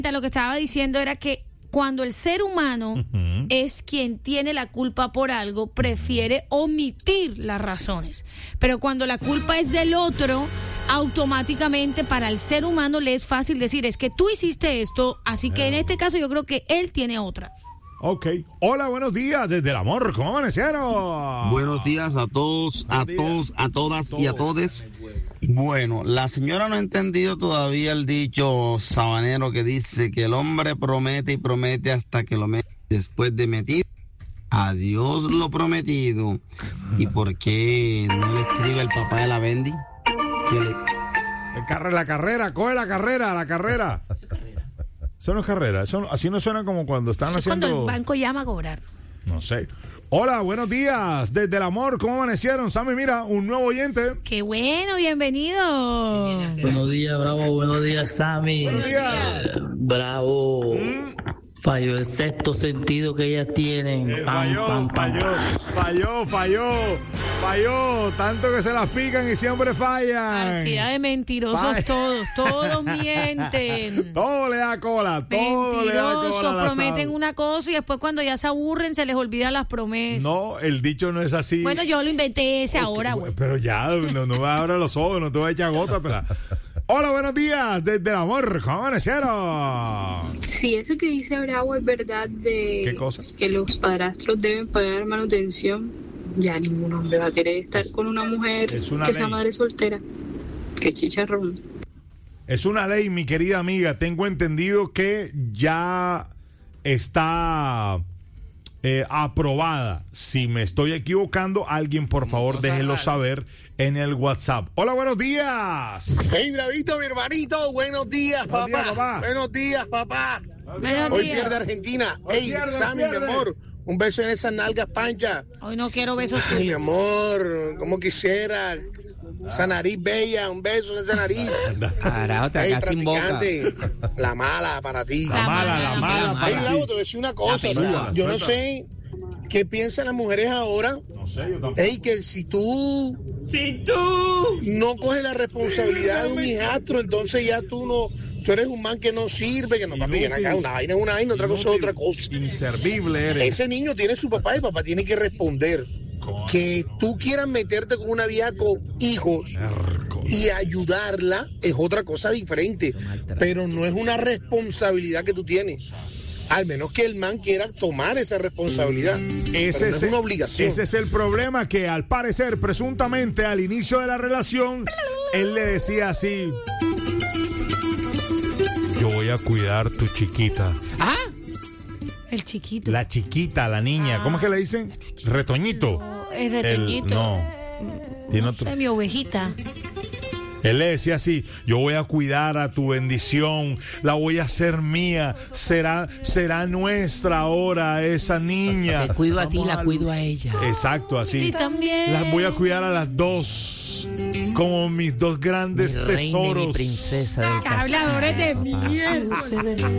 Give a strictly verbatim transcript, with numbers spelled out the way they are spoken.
Lo que estaba diciendo era que cuando el ser humano uh-huh. es quien tiene la culpa por algo, prefiere omitir las razones. Pero cuando la culpa es del otro, automáticamente para el ser humano le es fácil decir, es que tú hiciste esto, así que en este caso yo creo que él tiene otra. Ok. Hola, buenos días desde el amor. ¿Cómo amanecieron? Buenos días a todos, a todos, a todas y a todes. Bueno, la señora no ha entendido todavía el dicho sabanero que dice que el hombre promete y promete hasta que lo mete. Después de metido, adiós lo prometido. ¿Y por qué no le escribe el papá de la Bendy? Que le... El carre, la carrera, coge la carrera, la carrera. Eso no es carrera, eso no, así no suena como cuando están eso haciendo... cuando el banco llama a cobrar. No sé. Hola, buenos días, desde el amor, ¿cómo amanecieron? Sammy, mira, un nuevo oyente. ¡Qué bueno, bienvenido! Buenos días, bravo, buenos días, Sammy. Buenos días. Bravo. ¿Mm? Falló el sexto sentido que ellas tienen. Eh, pam, falló, pam, pam. falló, falló, falló, falló. Tanto que se las pican y siempre fallan. Cantidad de mentirosos Falla. todos, todos mienten. Todo le da cola, todo le da cola. Mentirosos, prometen una cosa y después cuando ya se aburren se les olvidan las promesas. No, el dicho no es así. Bueno, yo lo inventé ese okay, ahora, güey. Pero ya, no, no me abra los ojos, no te voy a echar gota, pero... Hola, buenos días, desde el amor, ¿cómo amanecieron? Sí, eso que dice Bravo es verdad de ¿Qué cosa? Que los padrastros deben pagar manutención. Ya ningún hombre va a querer estar es, con una mujer una que ley. sea madre soltera. Qué chicharrón. Es una ley, mi querida amiga. Tengo entendido que ya está eh, aprobada. Si me estoy equivocando, alguien por favor déjenlo saber en el WhatsApp. Hola, buenos días. Hey, bravito, mi hermanito. Buenos días, papá. Buenos días, papá. Buenos días, papá. Buenos Hoy días. pierde Argentina. Hoy Hey, pierde, Sammy, mi amor. Un beso en esas nalgas pancha. Hoy no quiero besos tuyos. Ay, mi amor, como quisiera. Esa nariz bella, un beso en esa nariz. Carajo, te hey, acá sin boca. La mala para ti. La, la mala, la mala. Ay, Bravo, te voy a decir una cosa. Suelta, yo suelta. no sé qué piensan las mujeres ahora. No sé, yo tampoco. Ey, que si tú... Si tú... no coges la responsabilidad de un hijastro, entonces ya tú no... Tú eres un man que no sirve, que no, papi, ven acá, una vaina es una vaina, otra cosa es otra cosa. Inservible eres. Ese niño tiene su papá y papá tiene que responder. Que tú quieras meterte con una vieja con hijos y ayudarla es otra cosa diferente, pero no es una responsabilidad que tú tienes. Al menos que el man quiera tomar esa responsabilidad. Ese no es una obligación. Ese es el problema, que al parecer, presuntamente, al inicio de la relación, él le decía así: yo voy a cuidar tu chiquita. ¿Ah? El chiquito. La chiquita, la niña. Ah. ¿Cómo es que le dicen? Retoñito. No, el retoñito. El, no. Tiene no otro. Sé, mi ovejita. Él le decía así: yo voy a cuidar a tu bendición, la voy a hacer mía, será, será nuestra ahora esa niña. Te cuido a Vamos ti, la a... cuido a ella. Exacto, así. Y también. Las voy a cuidar a las dos, como mis dos grandes mi tesoros. Reina y mi princesa del habladores de mierda.